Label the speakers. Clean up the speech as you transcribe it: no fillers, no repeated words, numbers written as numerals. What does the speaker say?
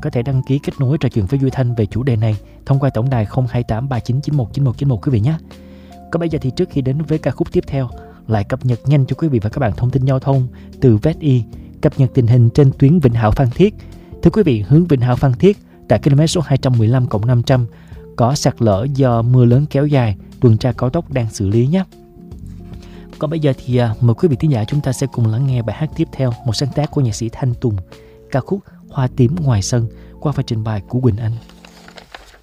Speaker 1: có thể đăng ký kết nối trò chuyện với Duy Thanh về chủ đề này thông qua tổng đài 02839919191 quý vị nhé. Còn bây giờ thì trước khi đến với ca khúc tiếp theo, lại cập nhật nhanh cho quý vị và các bạn thông tin giao thông từ VETY, cập nhật tình hình trên tuyến Vĩnh Hảo Phan Thiết. Thưa quý vị, hướng Vĩnh Hảo Phan Thiết tại km số 215+500 có sạt lở do mưa lớn kéo dài, tuần tra cao tốc đang xử lý nhé. Còn bây giờ thì mời quý vị thính giả chúng ta sẽ cùng lắng nghe bài hát tiếp theo, một sáng tác của nhạc sĩ Thanh Tùng, ca khúc Hoa Tím Ngoài Sân qua phần trình bày của Quỳnh Anh.